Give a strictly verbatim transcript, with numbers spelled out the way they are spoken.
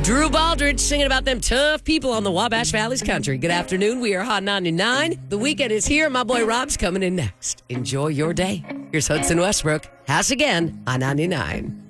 Drew Baldridge singing about them tough people on the Wabash Valley's country. Good afternoon. We are Hot ninety-nine. The weekend is here. My boy Rob's coming in next. Enjoy your day. Here's Hudson Westbrook. House again on ninety-nine.